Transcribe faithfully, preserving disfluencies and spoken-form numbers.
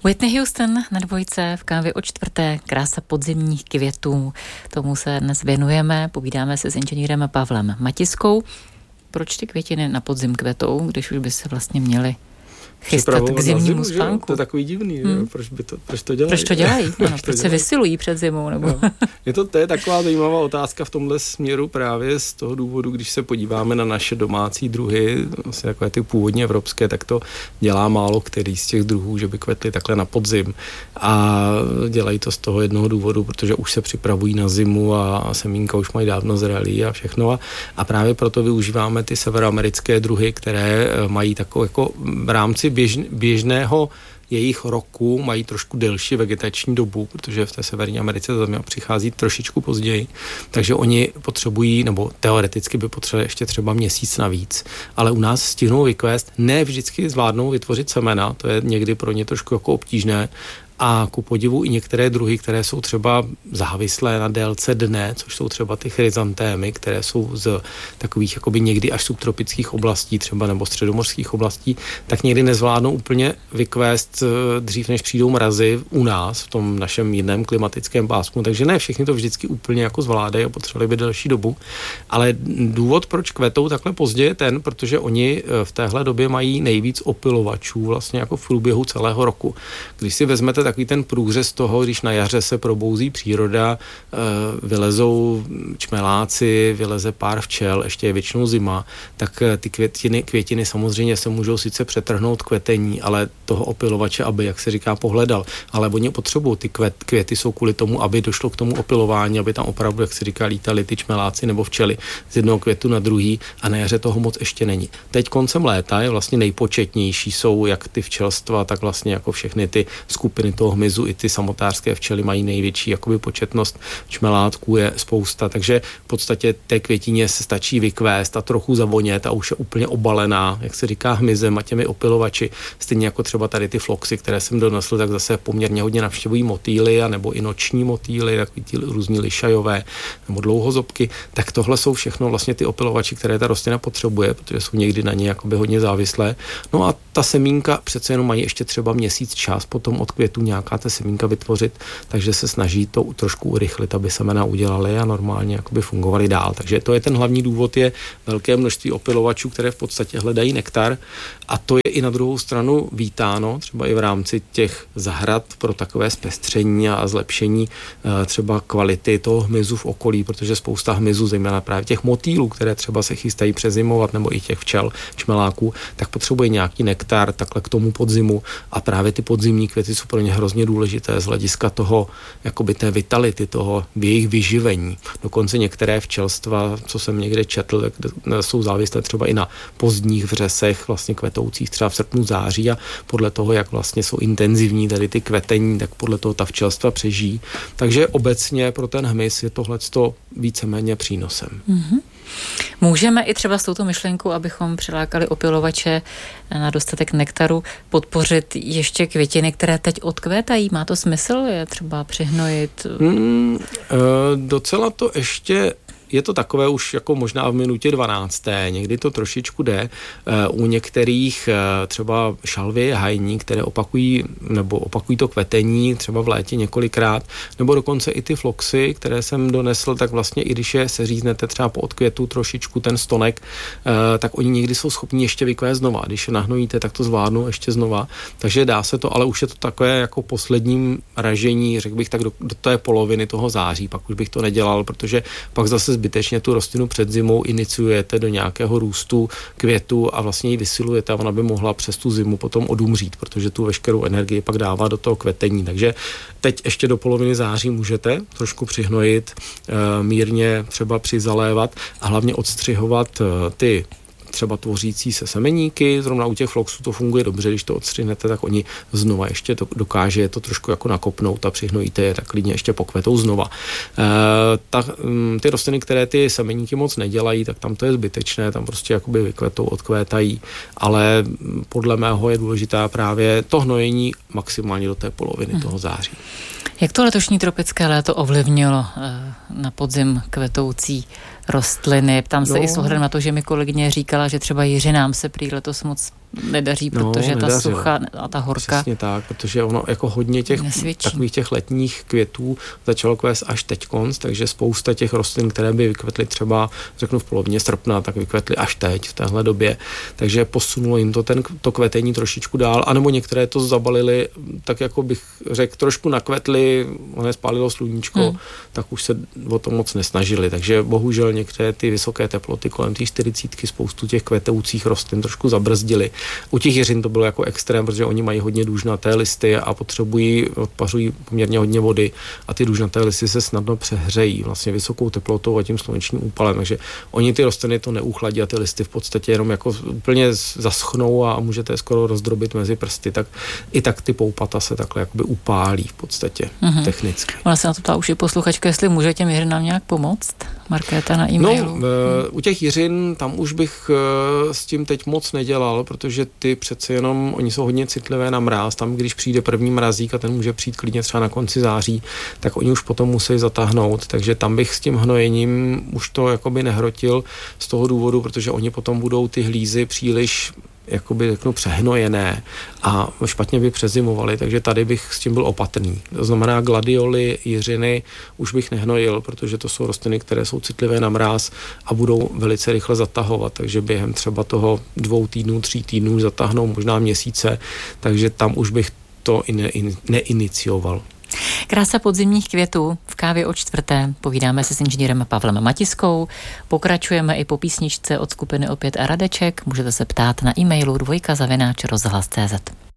Whitney Houston na dvojce v Kávě o čtvrté, krása podzimních květů. Tomu se dnes věnujeme, povídáme se s inženýrem Pavlem Matiskou. Proč ty květiny na podzim kvetou, když už by se vlastně měly chystat k zimnímu zimu, spánku? To je takový divný, hmm. proč, by to, proč to dělají? Proč to dělají? Ano, proč, proč se vysilují před zimou? Nebo? No. Je to, to je taková zajímavá otázka v tomhle směru právě z toho důvodu, když se podíváme na naše domácí druhy, vlastně takové ty původně evropské, tak to dělá málo který z těch druhů, že by kvetly takhle na podzim. A dělají to z toho jednoho důvodu, protože už se připravují na zimu a, a semínka už mají dávno zralý a všechno. A, a právě proto využíváme ty severoamerické druhy, které mají takovou jako v rámci Běž, běžného jejich roku mají trošku delší vegetační dobu, protože v té Severní Americe to tam přichází trošičku později, takže oni potřebují, nebo teoreticky by potřebovali ještě třeba měsíc navíc, ale u nás stihnou vykvést, ne vždycky zvládnou vytvořit semena, to je někdy pro ně trošku jako obtížné, a ku podivu i některé druhy, které jsou třeba závislé na délce dne, což jsou třeba ty chryzantémy, které jsou z takových jakoby někdy až subtropických oblastí třeba nebo středomořských oblastí, tak někdy nezvládnou úplně vykvést dřív, než přijdou mrazy u nás v tom našem jiném klimatickém pásmu. Takže ne všichni to vždycky úplně jako zvládají a potřebovali by delší dobu. Ale důvod, proč kvetou takhle pozdě, je ten, protože oni v téhle době mají nejvíc opylovačů vlastně jako v průběhu celého roku. Když si vezmete takový ten průřez toho, když na jaře se probouzí příroda, vylezou čmeláci, vyleze pár včel, ještě je většinou zima, tak ty květiny, květiny samozřejmě se můžou sice přetrhnout kvetení, ale toho opylovače, aby, jak se říká, pohledal. Ale oni potřebují, ty květ, květy jsou kvůli tomu, aby došlo k tomu opylování, aby tam opravdu, jak se říká, lítali ty čmeláci nebo včely z jednoho květu na druhý a na jaře toho moc ještě není. Teď koncem léta je vlastně nejpočetnější, jsou jak ty včelstva, tak vlastně jako všechny ty skupiny toho hmyzu, i ty samotářské včely mají největší jakoby početnost, čmelátků je spousta, takže v podstatě té květině se stačí vykvést a trochu zavonět a už je úplně obalená, jak se říká, hmyzem a těmi opylovači. Stejně jako třeba tady ty floxy, které jsem donesl, tak zase poměrně hodně navštěvují motýly a nebo i noční motýly, takový ty různí lišajové nebo dlouhozobky, tak tohle jsou všechno vlastně ty opylovači, které ta rostlina potřebuje, protože jsou někdy na ně jakoby hodně závislé. No a ta semínka přece jenom mají ještě třeba měsíc čas potom od květu nějaká ta semínka vytvořit, takže se snaží to trošku urychlit, aby semena udělali a normálně jakoby fungovaly dál. Takže to je ten hlavní důvod, je velké množství opylovačů, které v podstatě hledají nektar a to je i na druhou stranu vítáno, třeba i v rámci těch zahrad pro takové zpestření a zlepšení třeba kvality toho hmyzu v okolí, protože spousta hmyzu, zejména právě těch motýlů, které třeba se chystají přezimovat, nebo i těch včel, čmeláků, tak potřebuje nějaký nektar takhle k tomu podzimu a právě ty podzimní květy jsou pro ně hrozně důležité z hlediska toho, jakoby té vitality, toho jejich vyživení. Dokonce některé včelstva, co jsem někde četl, tak jsou závislé třeba i na pozdních vřesech, vlastně kvetoucích třeba v srpnu, září a podle toho, jak vlastně jsou intenzivní tady ty kvetení, tak podle toho ta včelstva přežijí. Takže obecně pro ten hmyz je tohleto víceméně přínosem. Mm-hmm. Můžeme i třeba s touto myšlenkou, abychom přilákali opylovače na dostatek nektaru, podpořit ještě květiny, které teď odkvétají? Má to smysl je třeba přihnojit? Hmm, e, docela to ještě je to takové už jako možná v minutě dvanácté, někdy to trošičku jde. U některých třeba šalvy, hajní, které opakují nebo opakují to kvetení třeba v létě několikrát, nebo dokonce i ty floxy, které jsem donesl, tak vlastně i když je seříznete třeba po odkvětu trošičku ten stonek, tak oni někdy jsou schopni ještě vykvést znova. Když je nahnojíte, tak to zvládnou ještě znova. Takže dá se to, ale už je to takové jako posledním ražení, řekl bych tak do, do té poloviny toho září, pak už bych to nedělal, protože pak zase zbytečně tu rostlinu před zimou iniciujete do nějakého růstu květu a vlastně ji vysilujete a ona by mohla přes tu zimu potom odumřít, protože tu veškerou energii pak dává do toho kvetení. Takže teď ještě do poloviny září můžete trošku přihnojit, mírně třeba přizalévat a hlavně odstřihovat ty třeba tvořící se semeníky, zrovna u těch floxů to funguje dobře, když to odstřihnete, tak oni znova ještě to dokáže to trošku jako nakopnout a přihnojíte je, tak klidně ještě pokvetou znova. E, ta, ty rostliny, které ty semeníky moc nedělají, tak tam to je zbytečné, tam prostě jakoby vykvetou, odkvétají, ale podle mého je důležitá právě to hnojení maximálně do té poloviny hmm. toho září. Jak to letošní tropické léto ovlivnilo na podzim kvetoucí rostliny? Ptám se no. i s ohledem na to, že mi kolegyně říkala, že třeba jiřinám se prý letos moc nedaří, protože no, ta sucha a ta horka. Přesně tak, protože ono jako hodně těch nesvědčí. Takových těch letních květů začalo kvést až teď konc, takže spousta těch rostlin, které by vykvetly třeba, řeknu v polovině srpna, tak vykvetly až teď v téhle době. Takže posunulo jim to ten, to kvetení trošičku dál, anebo některé to zabalili, tak jako bych řekl, trošku nakvetly, ono spálilo sluníčko, hmm. tak už se o to moc nesnažili. Takže bohužel některé ty vysoké teploty kolem té čtyřicítky spoustu těch kvetoucích rostlin trošku zabrzdily. U těch jiřin to bylo jako extrém, protože oni mají hodně dužnaté listy a potřebují, odpařují poměrně hodně vody a ty dužnaté listy se snadno přehřejí vlastně vysokou teplotou a tím slunečním úpalem. Takže oni ty rostliny to neuchladí a ty listy v podstatě jenom jako úplně zaschnou a můžete skoro rozdrobit mezi prsty. Tak i tak ty poupata se takhle jakoby upálí v podstatě mm-hmm. technicky. Ona se na to ptá už i posluchačka, jestli může těm jiřinám nějak pomoct? Markéta na e-mailu. No, e, u těch jiřin tam už bych e, s tím teď moc nedělal, protože ty přece jenom, oni jsou hodně citlivé na mráz. Tam, když přijde první mrazík a ten může přijít klidně třeba na konci září, tak oni už potom musí zatáhnout. Takže tam bych s tím hnojením už to jakoby nehrotil z toho důvodu, protože oni potom budou ty hlízy příliš jakoby řeknu přehnojené a špatně by přezimovali, takže tady bych s tím byl opatrný. To znamená gladioly, jiřiny už bych nehnojil, protože to jsou rostliny, které jsou citlivé na mráz a budou velice rychle zatahovat, takže během třeba toho dvou týdnů, tří týdnů zatáhnou možná měsíce, takže tam už bych to i ne, neinicioval. Krása podzimních květů v kávě o čtvrté. Povídáme se s inženýrem Pavlem Matiskou. Pokračujeme i po písničce od skupiny Opět a Radeček. Můžete se ptát na e-mailu dvojka zavináč rozhlas tečka cé zet.